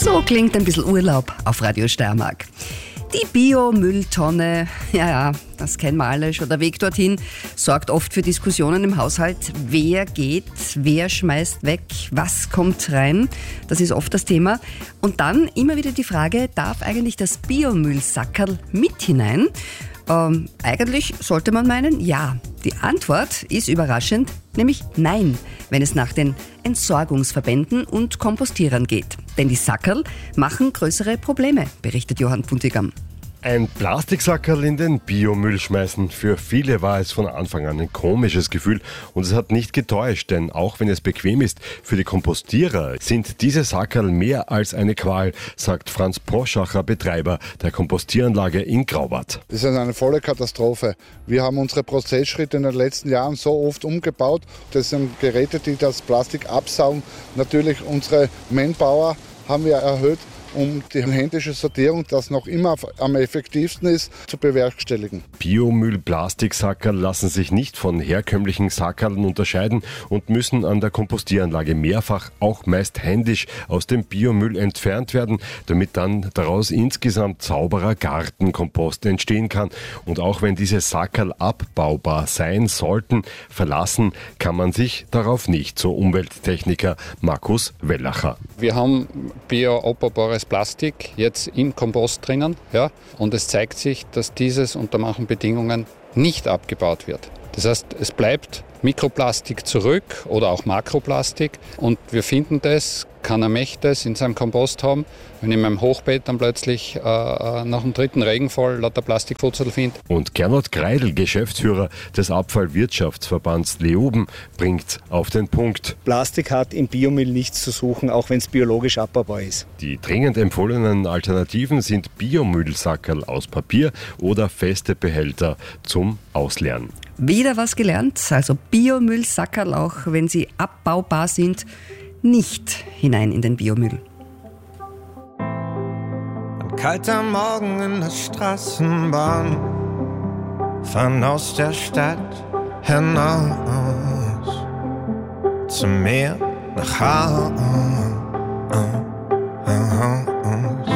So klingt ein bisschen Urlaub auf Radio Steiermark. Die Biomülltonne, ja, das kennen wir alle schon. Der Weg dorthin sorgt oft für Diskussionen im Haushalt. Wer geht, wer schmeißt weg, was kommt rein? Das ist oft das Thema. Und dann immer wieder die Frage, darf eigentlich das Biomüllsackerl mit hinein? Eigentlich sollte man meinen, ja. Die Antwort ist überraschend, nämlich nein, wenn es nach den Entsorgungsverbänden und Kompostierern geht. Denn die Sackerl machen größere Probleme, berichtet Johann Puntigam. Ein Plastiksackerl in den Biomüll schmeißen. Für viele war es von Anfang an ein komisches Gefühl und es hat nicht getäuscht, denn auch wenn es bequem ist, für die Kompostierer sind diese Sackerl mehr als eine Qual, sagt Franz Poschacher, Betreiber der Kompostieranlage in Graubart. Das ist eine volle Katastrophe. Wir haben unsere Prozessschritte in den letzten Jahren so oft umgebaut. Das sind Geräte, die das Plastik absaugen. Natürlich unsere Manpower haben wir erhöht, um die händische Sortierung, das noch immer am effektivsten ist, zu bewerkstelligen. Biomüll-Plastiksackerl lassen sich nicht von herkömmlichen Sackerln unterscheiden und müssen an der Kompostieranlage mehrfach, auch meist händisch, aus dem Biomüll entfernt werden, damit dann daraus insgesamt sauberer Gartenkompost entstehen kann. Und auch wenn diese Sackerl abbaubar sein sollten, verlassen kann man sich darauf nicht, so Umwelttechniker Markus Wellacher. Wir haben bioabbaubares Plastik jetzt im Kompost drinnen, ja, und es zeigt sich, dass dieses unter manchen Bedingungen nicht abgebaut wird. Das heißt, es bleibt Mikroplastik zurück oder auch Makroplastik und wir finden das, keiner möchte es in seinem Kompost haben. Wenn ich in meinem Hochbeet dann plötzlich nach dem 3. Regenfall lauter Plastikfutzel finde. Und Gernot Greidl, Geschäftsführer des Abfallwirtschaftsverbands Leoben, bringt auf den Punkt. Plastik hat im Biomüll nichts zu suchen, auch wenn es biologisch abbaubar ist. Die dringend empfohlenen Alternativen sind Biomüllsackerl aus Papier oder feste Behälter zum Ausleeren. Wieder was gelernt, also Biomüllsackerl, auch wenn sie abbaubar sind, nicht hinein in den Biomüll. Ein kalter Morgen in der Straßenbahn, fahren aus der Stadt hinaus zum Meer nach Haus.